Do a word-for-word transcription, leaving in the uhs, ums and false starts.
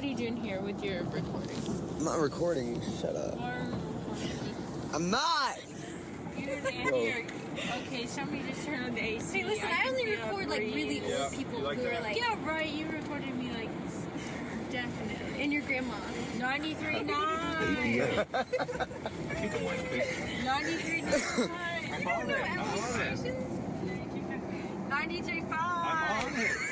what are you doing here with your recording? I'm not recording. Shut up. I'm not! You're the here. Okay, somebody just turn on the A C. Hey, listen, I, I only record like really old yeah, people like who that? are like. Yeah, right. You recorded me like definitely. And your grandma. ninety-three point nine. ninety-three point nine. You don't know Ellen stations? ninety-three point five.